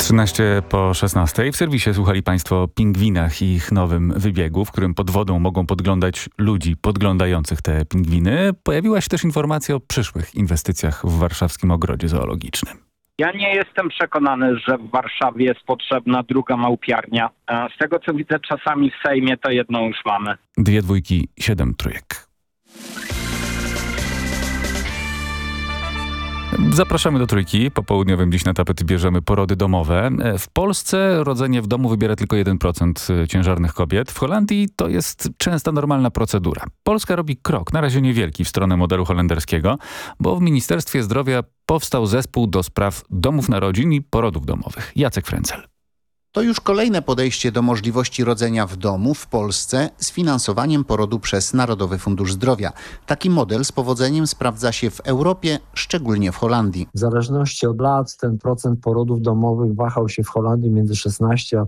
13 po 16. W serwisie słuchali Państwo o pingwinach i ich nowym wybiegu, w którym pod wodą mogą podglądać ludzi podglądających te pingwiny. Pojawiła się też informacja o przyszłych inwestycjach w warszawskim ogrodzie zoologicznym. Ja nie jestem przekonany, że w Warszawie jest potrzebna druga małpiarnia. Z tego co widzę czasami w Sejmie, to jedną już mamy. 2 dwójki, 7 trójek. Zapraszamy do Trójki. Po południowym dziś na tapety bierzemy porody domowe. W Polsce rodzenie w domu wybiera tylko 1% ciężarnych kobiet. W Holandii to jest częsta normalna procedura. Polska robi krok, na razie niewielki, w stronę modelu holenderskiego, bo w Ministerstwie Zdrowia powstał zespół do spraw domów narodzin i porodów domowych. Jacek Frencel. To już kolejne podejście do możliwości rodzenia w domu w Polsce z finansowaniem porodu przez Narodowy Fundusz Zdrowia. Taki model z powodzeniem sprawdza się w Europie, szczególnie w Holandii. W zależności od lat ten procent porodów domowych wahał się w Holandii między 16 a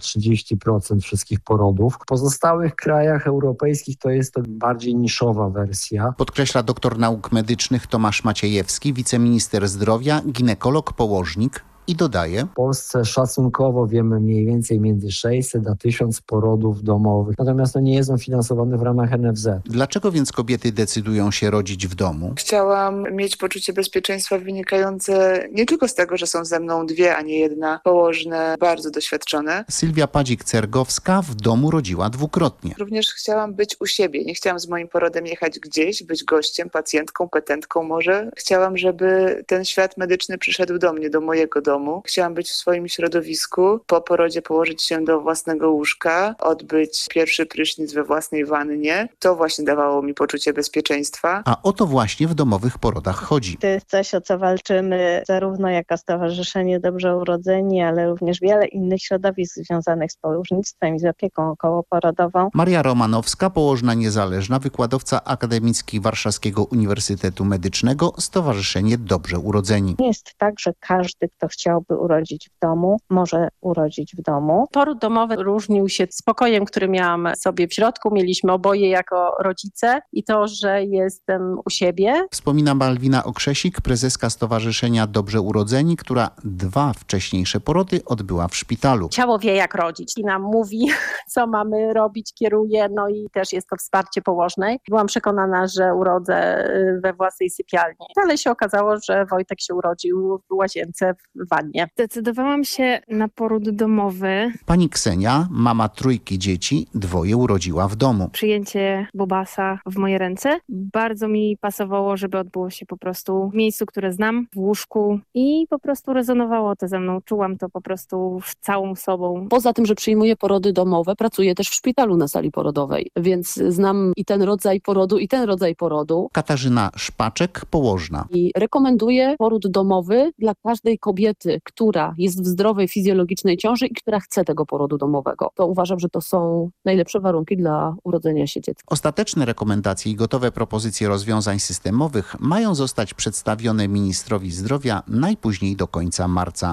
30% wszystkich porodów. W pozostałych krajach europejskich to jest to bardziej niszowa wersja. Podkreśla doktor nauk medycznych Tomasz Maciejewski, wiceminister zdrowia, ginekolog, położnik. I dodaje: W Polsce szacunkowo wiemy mniej więcej między 600 a 1000 porodów domowych. Natomiast nie jest on finansowany w ramach NFZ. Dlaczego więc kobiety decydują się rodzić w domu? Chciałam mieć poczucie bezpieczeństwa wynikające nie tylko z tego, że są ze mną dwie, a nie jedna położne, bardzo doświadczone. Sylwia Padzik-Cergowska w domu rodziła dwukrotnie. Również chciałam być u siebie. Nie chciałam z moim porodem jechać gdzieś, być gościem, pacjentką, petentką może. Chciałam, żeby ten świat medyczny przyszedł do mnie, do mojego domu. Chciałam być w swoim środowisku, po porodzie położyć się do własnego łóżka, odbyć pierwszy prysznic we własnej wannie. To właśnie dawało mi poczucie bezpieczeństwa. A o to właśnie w domowych porodach chodzi. To jest coś, o co walczymy zarówno jako Stowarzyszenie Dobrze Urodzeni, ale również wiele innych środowisk związanych z położnictwem i z opieką okołoporodową. Maria Romanowska, położna niezależna, wykładowca akademicki Warszawskiego Uniwersytetu Medycznego, Stowarzyszenie Dobrze Urodzeni. Nie jest tak, że każdy, kto chciałby urodzić w domu, może urodzić w domu. Poród domowy różnił się spokojem, który miałam sobie w środku. Mieliśmy oboje jako rodzice i to, że jestem u siebie. Wspomina Malwina Okrzesik, prezeska Stowarzyszenia Dobrze Urodzeni, która 2 wcześniejsze porody odbyła w szpitalu. Ciało wie, jak rodzić i nam mówi, co mamy robić, kieruje, no i też jest to wsparcie położnej. Byłam przekonana, że urodzę we własnej sypialni. Ale się okazało, że Wojtek się urodził w łazience w wannie. Zdecydowałam się na poród domowy. Pani Ksenia, mama 3 dzieci, 2 urodziła w domu. Przyjęcie Bobasa w moje ręce bardzo mi pasowało, żeby odbyło się po prostu w miejscu, które znam, w łóżku i po prostu rezonowało to ze mną. Czułam to po prostu całą sobą. Poza tym, że przyjmuję porody domowe, pracuję też w szpitalu na sali porodowej, więc znam i ten rodzaj porodu, i ten rodzaj porodu. Katarzyna Szpaczek, położna. I rekomenduję poród domowy dla każdej kobiety, która jest w zdrowej, fizjologicznej ciąży i która chce tego porodu domowego. To uważam, że to są najlepsze warunki dla urodzenia się dziecka. Ostateczne rekomendacje i gotowe propozycje rozwiązań systemowych mają zostać przedstawione ministrowi zdrowia najpóźniej do końca marca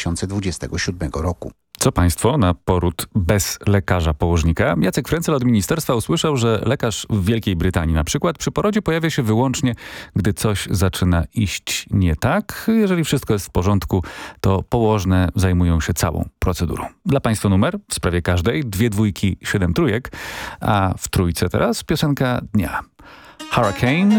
2027 roku. Co państwo na poród bez lekarza położnika? Jacek Frencel od ministerstwa usłyszał, że lekarz w Wielkiej Brytanii na przykład przy porodzie pojawia się wyłącznie, gdy coś zaczyna iść nie tak. Jeżeli wszystko jest w porządku, to położne zajmują się całą procedurą. Dla państwa numer w sprawie każdej 2 dwójki, 7 trójek, a w trójce teraz piosenka dnia. Hurricane.